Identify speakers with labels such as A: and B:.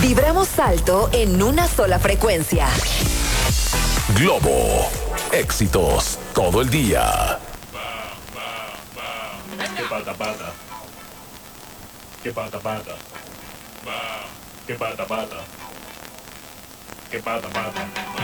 A: Vibramos alto en una sola frecuencia.
B: Globo. Éxitos todo el día.
C: Que pata pata. Que pata pata. Que pata pata. Que pata pata.